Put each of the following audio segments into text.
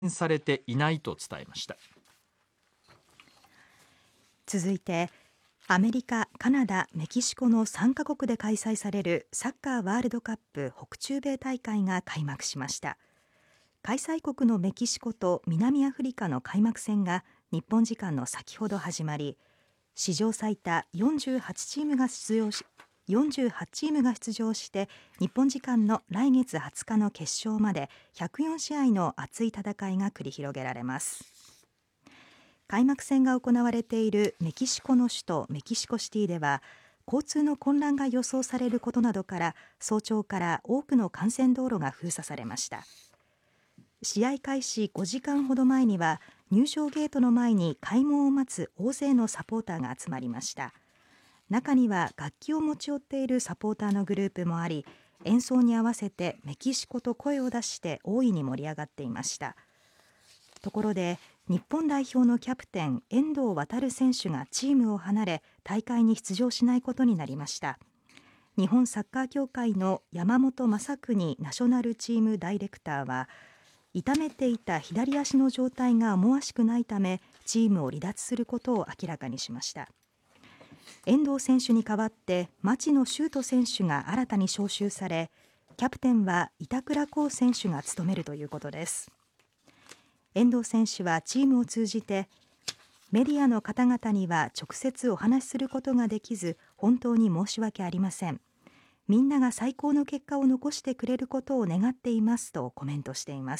されていないと伝えました。 続いて、アメリカ、カナダ、メキシコの3カ国で開催されるサッカーワールドカップ北中米大会が開幕しました。開催国のメキシコと南アフリカの開幕戦が日本時間の先ほど始まり、史上最多48チームが出場して日本時間の来月20日の決勝まで104試合の熱い戦いが繰り広げられます。開幕戦が行われているメキシコの首都メキシコシティでは、交通の混乱が予想されることなどから早朝から多くの幹線道路が封鎖されました。試合開始5時間ほど前には入場ゲートの前に開門を待つ大勢のサポーターが集まりました。中には楽器を持ち寄っているサポーターのグループもあり、演奏に合わせてメキシコと声を出して大いに盛り上がっていました。ところで日本代表のキャプテン遠藤航選手がチームを離れ大会に出場しないことになりました。日本サッカー協会の山本昌邦ナショナルチームダイレクターは、痛めていた左足の状態が思わしくないためチームを離脱することを明らかにしました。遠藤選手に代わって町野修斗選手が新たに招集され、キャプテンは板倉滉選手が務めるということです。遠藤選手はチームを通じて、メディアの方々には直接お話しすることができず本当に申し訳ありません。みんなが最高の結果を残してくれることを願っていますとコメントしています。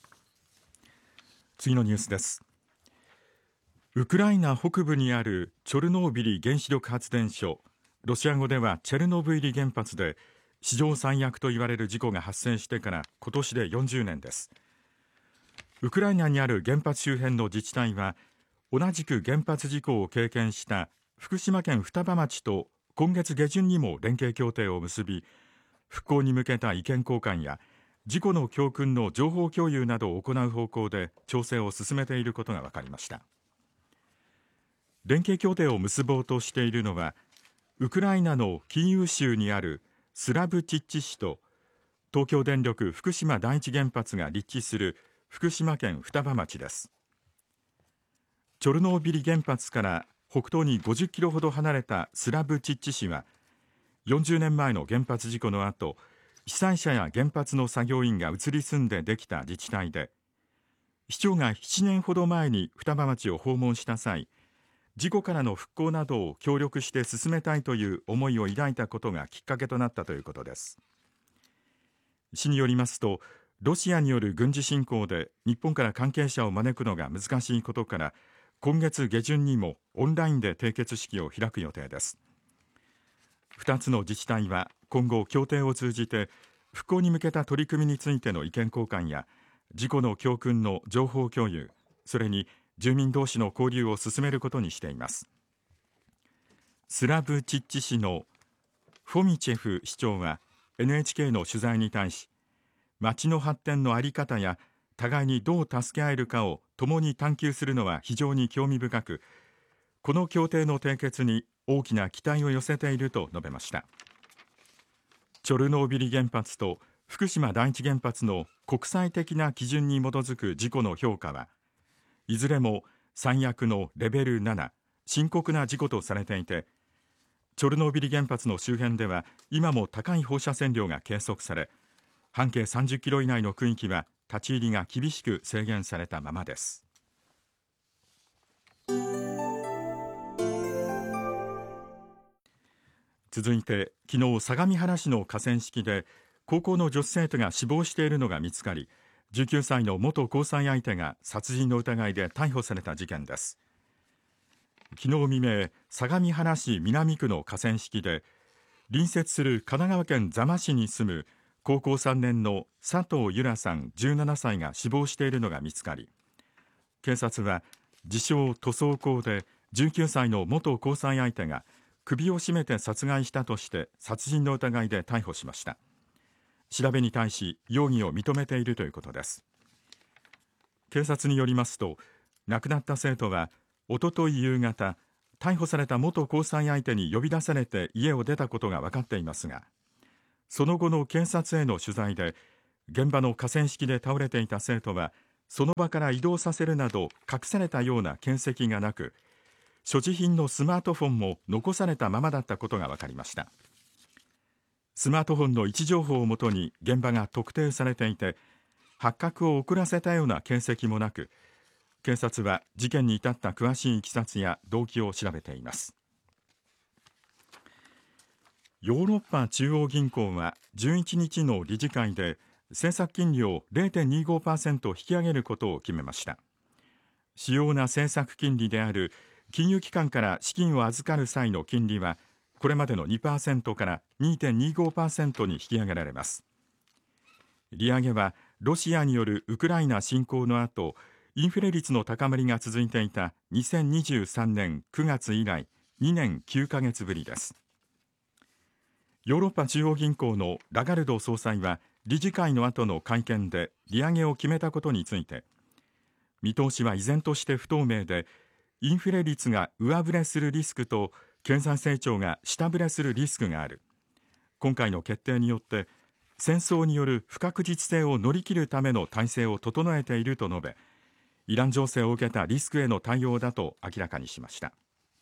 次のニュースです。ウクライナ北部にあるチョルノービリ原子力発電所、ロシア語ではチェルノブイリ原発で史上最悪と言われる事故が発生してから今年で40年です。ウクライナにある原発周辺の自治体は、同じく原発事故を経験した福島県双葉町と今月下旬にも連携協定を結び、復興に向けた意見交換や事故の教訓の情報共有などを行う方向で調整を進めていることが分かりました。連携協定を結ぼうとしているのは、ウクライナのキーウ州にあるスラブチッチ市と東京電力福島第一原発が立地する福島県双葉町です。チョルノービリ原発から北東に50キロほど離れたスラブチッチ市は、40年前の原発事故の後、被災者や原発の作業員が移り住んでできた自治体で、市長が7年ほど前に双葉町を訪問した際、事故からの復興などを協力して進めたいという思いを抱いたことがきっかけとなったということです。市によりますと、ロシアによる軍事侵攻で日本から関係者を招くのが難しいことから、今月下旬にもオンラインで締結式を開く予定です。2つの自治体は今後協定を通じて復興に向けた取り組みについての意見交換や事故の教訓の情報共有、それに住民同士の交流を進めることにしています。スラブチッチ市のフォミチェフ市長は NHK の取材に対し、町の発展の在り方や互いにどう助け合えるかを共に探求するのは非常に興味深く、この協定の締結に大きな期待を寄せていると述べました。チョルノービリ原発と福島第一原発の国際的な基準に基づく事故の評価はいずれも最悪のレベル7、深刻な事故とされていて、チョルノービリ原発の周辺では今も高い放射線量が計測され、半径30キロ以内の区域は立ち入りが厳しく制限されたままです。続いて、昨日相模原市の河川敷で高校の女子生徒が死亡しているのが見つかり、19歳の元交際相手が殺人の疑いで逮捕された事件です。昨日未明、相模原市南区の河川敷で隣接する神奈川県座間市に住む高校3年の佐藤由良さん17歳が死亡しているのが見つかり、警察は自称塗装工で19歳の元交際相手が首を絞めて殺害したとして殺人の疑いで逮捕しました。調べに対し容疑を認めているということです。警察によりますと、亡くなった生徒はおととい夕方、逮捕された元交際相手に呼び出されて家を出たことが分かっていますが、その後の警察への取材で、現場の河川敷で倒れていた生徒はその場から移動させるなど隠されたような形跡がなく、所持品のスマートフォンも残されたままだったことが分かりました。スマートフォンの位置情報をもとに現場が特定されていて、発覚を遅らせたような形跡もなく、警察は事件に至った詳しい経緯や動機を調べています。ヨーロッパ中央銀行は11日の理事会で政策金利を 0.25% 引き上げることを決めました。主要な政策金利である金融機関から資金を預かる際の金利はこれまでの 2% から 2.25% に引き上げられます。利上げはロシアによるウクライナ侵攻の後、インフレ率の高まりが続いていた2023年9月以来2年9ヶ月ぶりです。ヨーロッパ中央銀行のラガルド総裁は理事会の後の会見で利上げを決めたことについて、見通しは依然として不透明で、インフレ率が上振れするリスクと経済成長が下振れするリスクがある。今回の決定によって戦争による不確実性を乗り切るための体制を整えていると述べ、イラン情勢を受けたリスクへの対応だと明らかにしました。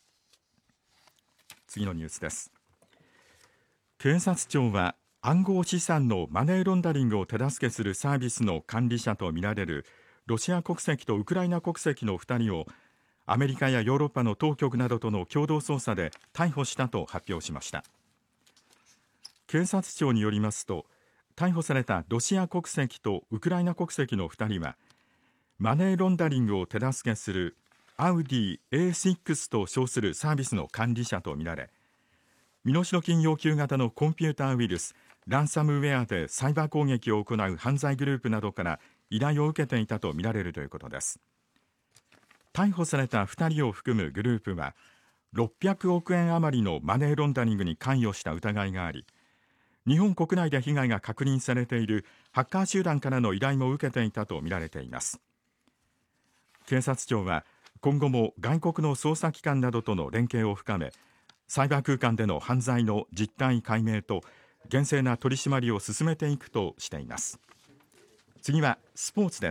次のニュースです。警察庁は暗号資産のマネーロンダリングを手助けするサービスの管理者とみられるロシア国籍とウクライナ国籍の2人をアメリカやヨーロッパの当局などとの共同捜査で逮捕したと発表しました。警察庁によりますと、逮捕されたロシア国籍とウクライナ国籍の2人はマネーロンダリングを手助けするアウディ A6 と称するサービスの管理者とみられ、身代金要求型のコンピューターウイルスランサムウェアでサイバー攻撃を行う犯罪グループなどから依頼を受けていたとみられるということです。逮捕された2人を含むグループは600億円余りのマネーロンダリングに関与した疑いがあり、日本国内で被害が確認されているハッカー集団からの依頼も受けていたとみられています。警察庁は今後も外国の捜査機関などとの連携を深め、サイバー空間での犯罪の実態解明と厳正な取り締まりを進めていくとしています。次はスポーツです。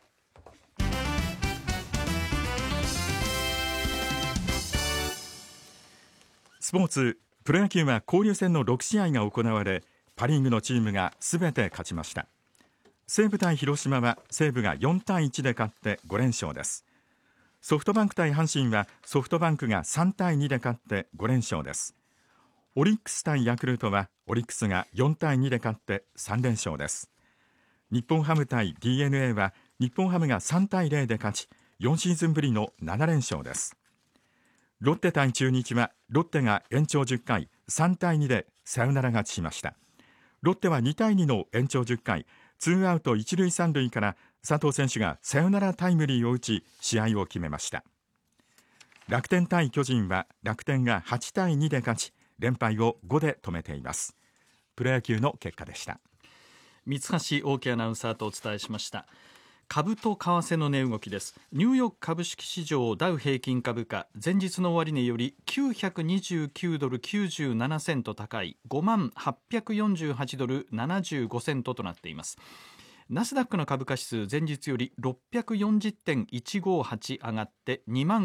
スポーツ、プロ野球は交流戦の6試合が行われ、パ・リーグのチームがすべて勝ちました。西武対広島は西武が4対1で勝って5連勝です。ソフトバンク対阪神はソフトバンクが3対2で勝って5連勝です。オリックス対ヤクルトはオリックスが4対2で勝って3連勝です。日本ハム対 DNA は日本ハムが3対0で勝ち4シーズンぶりの7連勝です。ロッテ対中日はロッテが延長10回3対2でサヨナラ勝ちしました。ロッテは2対2の延長10回ツーアウト1塁3塁から佐藤選手がサヨナラタイムリーを打ち試合を決めました。楽天対巨人は楽天が8対2で勝ち連敗を5で止めています。プロ野球の結果でした。 三橋大樹アナウンサーとお伝えしました。株と為替の値動きです。ニューヨーク株式市場ダウ平均株価、前日の終値より929ドル97セント高い5848ドル75セントとなっています。ナスダックの株価指数、前日より 640.158 上がって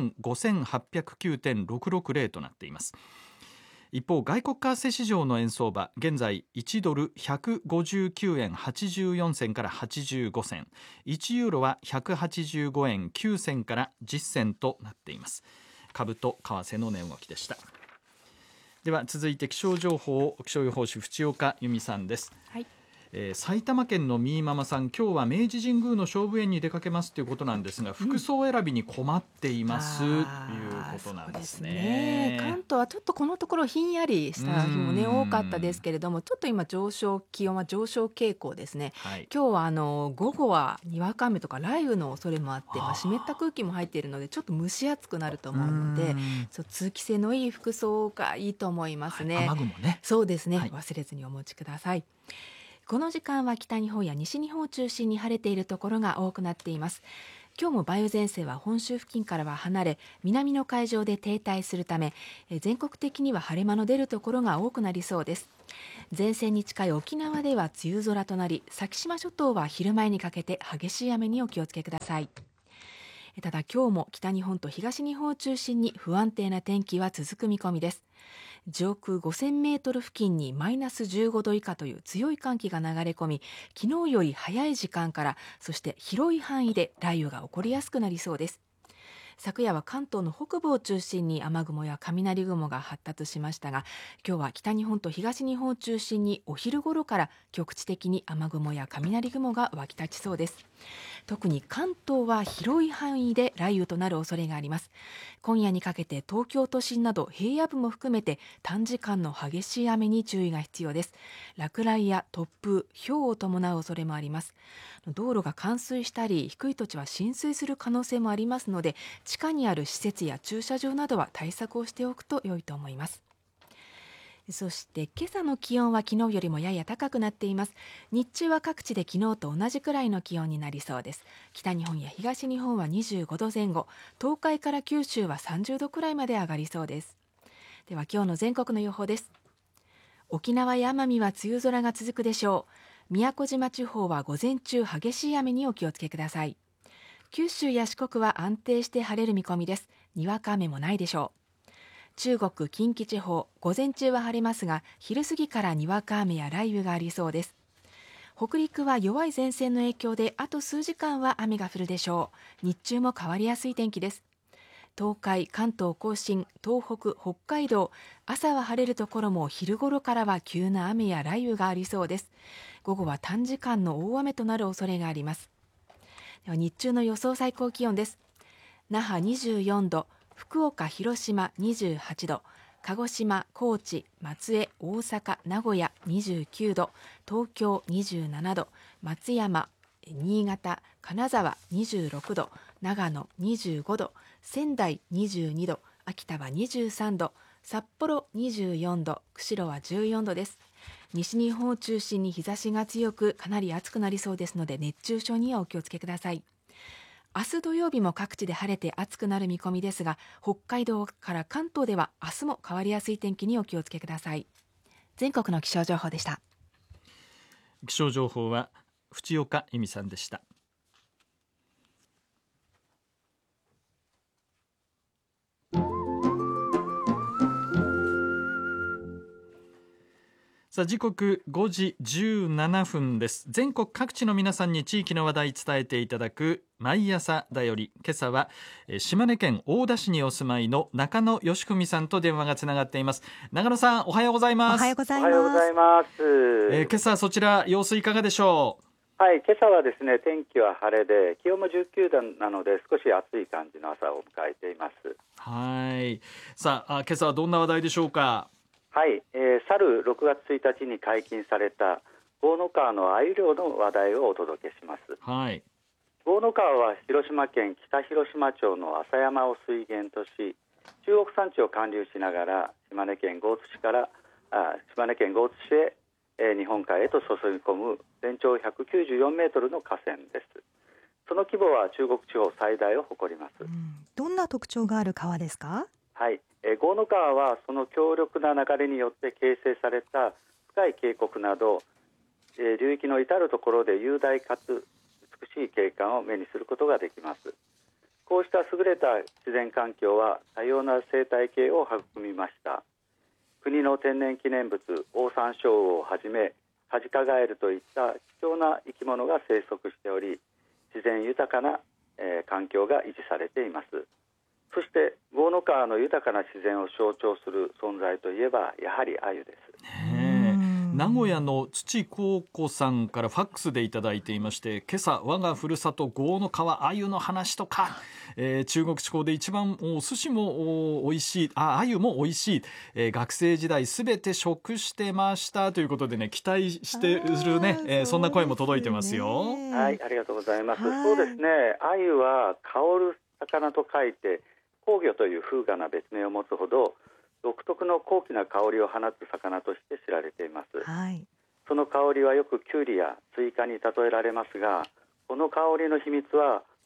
25,809.660 となっています。一方、外国為替市場の円相場、現在1ドル159円84銭から85銭、1ユーロは185円9銭から10銭となっています。株と為替の値動きでした。では続いて気象情報を気象予報士淵岡由美さんです。はい。埼玉県のみーママさん、今日は明治神宮の菖蒲園に出かけますということなんですが、服装選びに困っています、ということなんですね。 関東はちょっとこのところひんやりした日もね多かったですけれども、ちょっと今気温は上昇傾向ですね。はい、今日は午後はにわか雨とか雷雨の恐れもあって、湿った空気も入っているのでちょっと蒸し暑くなると思うので、通気性のいい服装がいいと思いますね。 雨具もね、 そうですね、忘れずにお持ちください。この時間は北日本や西日本を中心に晴れているところが多くなっています。 今日も梅雨前線は本州付近からは離れ、南の海上で停滞するため、全国的には晴れ間の出るところが多くなりそうです。前線に近い沖縄では梅雨空となり、先島諸島は昼前にかけて激しい雨にお気をつけください。ただ今日も北日本と東日本を中心に不安定な天気は続く見込みです。上空5000メートル付近にマイナス15度以下という強い寒気が流れ込み、昨日より早い時間から、そして広い範囲で雷雨が起こりやすくなりそうです。昨夜は関東の北部を中心に雨雲や雷雲が発達しましたが、今日は北日本と東日本を中心にお昼頃から局地的に雨雲や雷雲が湧き立ちそうです。特に関東は広い範囲で雷雨となる恐れがあります。今夜にかけて東京都心など平野部も含めて短時間の激しい雨に注意が必要です。落雷や突風、雹を伴う恐れもあります。道路が冠水したり低い土地は浸水する可能性もありますので、地下にある施設や駐車場などは対策をしておくと良いと思います。そして今朝の気温は昨日よりもやや高くなっています。日中は各地で昨日と同じくらいの気温になりそうです。北日本や東日本は25度前後、東海から九州は30度くらいまで上がりそうです。では今日の全国の予報です。沖縄や奄美は梅雨空が続くでしょう。宮古島地方は午前中激しい雨にお気をつけください。九州や四国は安定して晴れる見込みです。にわか雨もないでしょう。中国近畿地方、午前中は晴れますが、昼過ぎからにわか雨や雷雨がありそうです。北陸は弱い前線の影響であと数時間は雨が降るでしょう。日中も変わりやすい天気です。東海、関東甲信、東北、北海道、朝は晴れるところも昼頃からは急な雨や雷雨がありそうです。午後は短時間の大雨となる恐れがあります。では日中の予想最高気温です。那覇24度、福岡、広島28度、鹿児島、高知、松江、大阪、名古屋29度、東京27度、松山、新潟、金沢26度、長野25度、仙台22度、秋田は23度、札幌24度、釧路は14度です。西日本を中心に日差しが強く、かなり暑くなりそうですので熱中症にはお気をつけください。明日土曜日も各地で晴れて暑くなる見込みですが、北海道から関東では明日も変わりやすい天気にお気をつけください。全国の気象情報でした。 気象情報は淵岡由美さんでした。さあ時刻5時17分です。全国各地の皆さんに地域の話題伝えていただく毎朝だより、今朝は島根県大田市にお住まいの中野義文さんと電話がつながっています。中野さん、おはようございます。 おはようございます。 おはようございます。 今朝そちら様子いかがでしょう。 はい、今朝はですね、天気は晴れで気温も19度なので少し暑い感じの朝を迎えています。 はい。さあ、今朝はどんな話題でしょうか。 はい、去る6月1日に解禁された江の川の鮎漁の話題をお届けします。 はい。 江の川は広島県北広島町の浅山を水源とし、中国山地を貫流しながら島根県江津市へ日本海へと注ぎ込む全長194メートルの河川です。その規模は中国地方最大を誇ります。 どんな特徴がある川ですか。 はい、江の川はその強力な流れによって形成された深い渓谷など、流域の至るところで雄大かつ美しい景観を目にすることができます。こうした優れた自然環境は多様な生態系を育みました。国の天然記念物オオサンショウウオをはじめカジカガエルといった貴重な生き物が生息しており、自然豊かな、環境が維持されています。そして江の川の豊かな自然を象徴する存在といえばやはり鮎です。 名古屋の土幸子さんからファックスでいただいていまして、今朝我がふるさと江の川鮎の話とか、中国地方で一番お寿司も美味しい、鮎も美味しい、学生時代すべて食してましたということでね、期待してるね、そんな声も届いてますよ。 はい、ありがとうございます。そうですね、鮎は香る魚と書いて香魚という風雅な別名を持つほど独特の高貴な香りを放つ魚として知られています。 はい、 その香りはよくキュウリやスイカに例えられますが、この香りの秘密は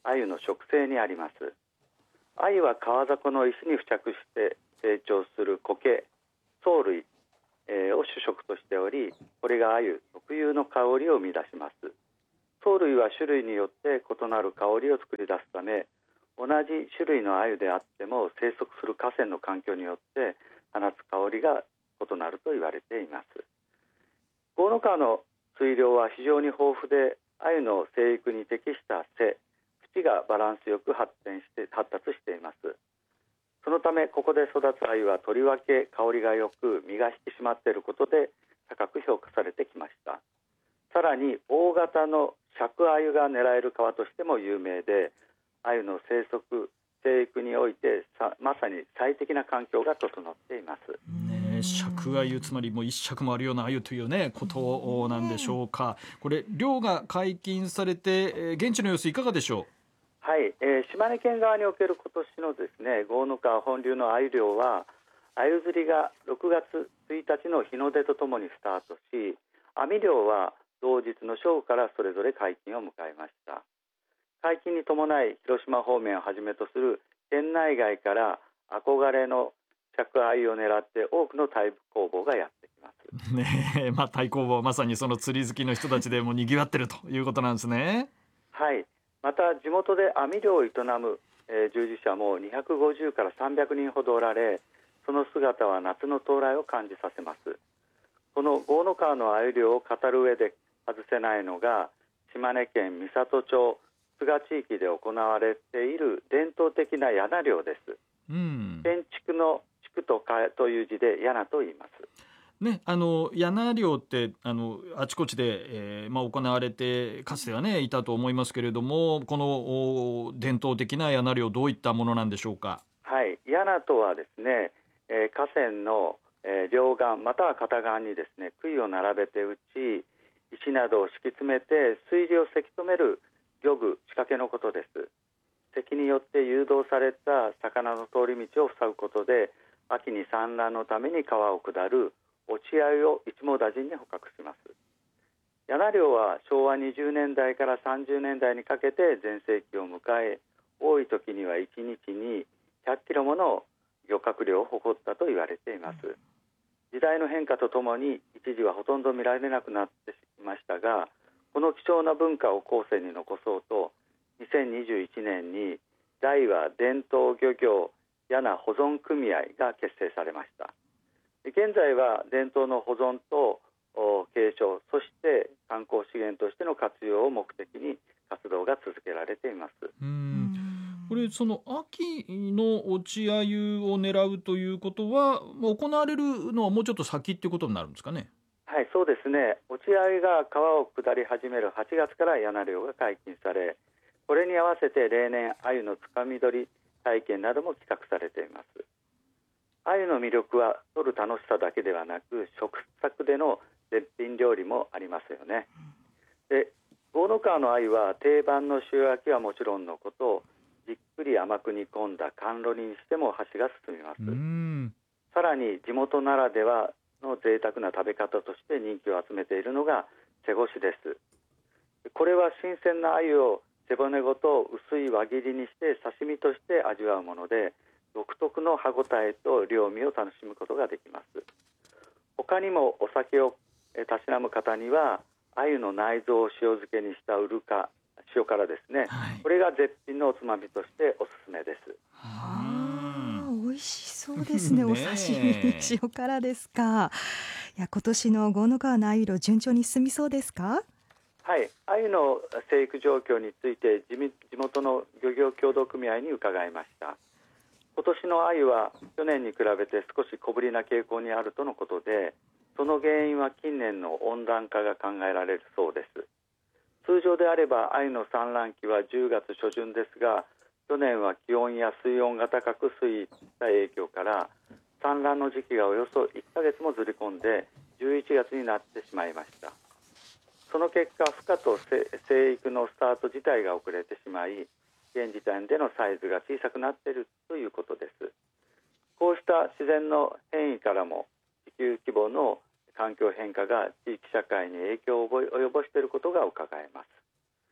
鮎の食性にあります。鮎は川底の石に付着して成長する苔、藻類を主食としており、これが鮎特有の香りを生み出します。藻類は種類によって異なる香りを作り出すため、同じ種類の鮎であっても生息する河川の環境によって放つ香りが異なると言われています。江の川の水量は非常に豊富で、鮎の生育に適した背、縁がバランスよく発達しています。そのためここで育つ鮎はとりわけ香りがよく、身が引き締まっていることで高く評価されてきました。さらに大型の尺鮎が狙える川としても有名で、鮎の生育においてまさに最適な環境が整っています。 尺鮎、つまりもう一尺もあるような鮎というねことなんでしょうか。これ漁が解禁されて、現地の様子いかがでしょう。 はい、島根県側における今年のですね、江の川本流の鮎漁は、鮎釣りが6月1日の日の出とともにスタートし、網漁は同日の正午からそれぞれ解禁を迎えました。解禁に伴い広島方面をはじめとする県内外から憧れの尺鮎を狙って多くのタイ工房がやってきますね。タイ工房はまさにその釣り好きの人たちでも賑わってるということなんですね。 はい、また地元で網漁を営む、従事者も250から300人ほどおられ、その姿は夏の到来を感じさせます。この江の川の鮎漁を語る上で外せないのが、島根県美郷町津賀地域で行われている伝統的な柳漁です。建築の築という字で柳と言いますね。 柳漁ってあちこちで、行われてかつてはねいたと思いますけれども、この伝統的な柳漁、どういったものなんでしょうか。 はい、柳とはですね、河川の、両岸または片岸にですね、杭を並べて打ち、石などを敷き詰めて水流をせき止める漁具、仕掛けのことです。堰によって誘導された魚の通り道を塞ぐことで、秋に産卵のために川を下る落ち鮎を一網打尽に捕獲します。柳漁は昭和20年代から30年代にかけて全盛期を迎え、多い時には1日に100キロもの漁獲量を誇ったと言われています。時代の変化とともに一時はほとんど見られなくなっていましたが、この貴重な文化を後世に残そうと、2021年に大和伝統漁業柳保存組合が結成されました。現在は伝統の保存と継承、そして観光資源としての活用を目的に活動が続けられています。 これその秋の落ち鮎を狙うということは行われるのはもうちょっと先っていうことになるんですかね。 はい、そうですね。落ち鮎が川を下り始める8月から柳漁が解禁され、これに合わせて例年鮎のつかみ取り体験なども企画されています。鮎の魅力は取る楽しさだけではなく、食卓での絶品料理もありますよね。で、江の川の鮎は定番の塩焼きはもちろんのこと、じっくり甘く煮込んだ甘露煮にしても箸が進みます。さらに地元ならではの贅沢な食べ方として人気を集めているのが背干しです。これは新鮮な鮎を背骨ごと薄い輪切りにして刺身として味わうもので、独特の歯ごたえと両味を楽しむことができます。他にもお酒をたしなむ方には鮎の内臓を塩漬けにしたウルカ、塩辛ですね、これが絶品のおつまみとしておすすめです。 美味しそうですね。お刺身に塩辛ですか。いや、今年の江の川の鮎漁、順調に進みそうですか。 はい、鮎の生育状況について地元の漁業協同組合に伺いました。今年の鮎は去年に比べて少し小ぶりな傾向にあるとのことで、その原因は近年の温暖化が考えられるそうです。通常であれば鮎の産卵期は10月初旬ですが、去年は気温や水温が高く推移した影響から産卵の時期がおよそ1ヶ月もずれ込んで11月になってしまいました。その結果、孵化と生育のスタート自体が遅れてしまい、現時点でのサイズが小さくなっているということです。こうした自然の変異からも地球規模の環境変化が地域社会に影響を及ぼしていることが伺えます。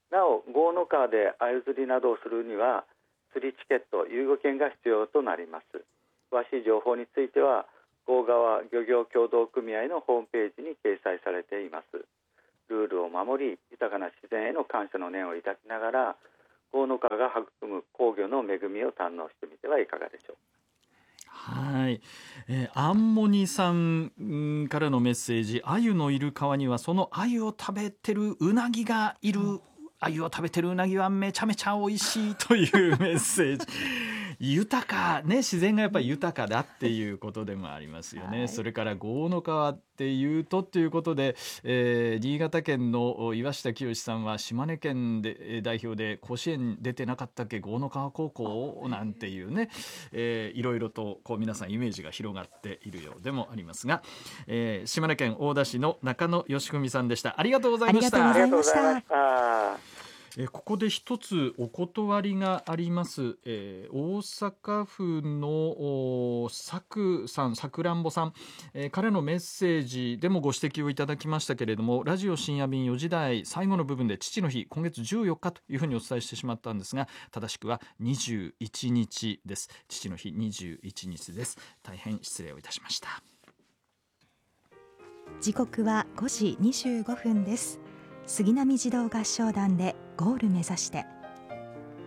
なお郷の川で鮎釣りなどをするには釣りチケット遊漁券が必要となります。詳しい情報については郷川漁業協同組合のホームページに掲載されています。ルールを守り豊かな自然への感謝の念を抱きながら郷の川が育む工業の恵みを堪能してみてはいかがでしょう。 はい、アンモニさんからのメッセージ、鮎のいる川にはその鮎を食べてるウナギがいる、鮎を食べてるウナギはめちゃめちゃ美味しいというメッセージ豊かね、自然がやっぱり豊かだっていうことでもありますよね、はい、それから郷の川っていうとということで、新潟県の岩下清さんは島根県で代表で甲子園出てなかったっけ郷の川高校なんていうね、いろいろとこう皆さんイメージが広がっているようでもありますが、島根県大田市の中野義文さんでした。ありがとうございました。 ありがとうございました。 ここで一つお断りがあります。大阪府のさくらんぼさん、からのメッセージでもご指摘をいただきましたけれども、ラジオ深夜便4時台最後の部分で父の日今月14日というふうにお伝えしてしまったんですが、正しくは21日です。父の日21日です。大変失礼をいたしました。 時刻は5時25分です。杉並児童合唱団でゴール目指して。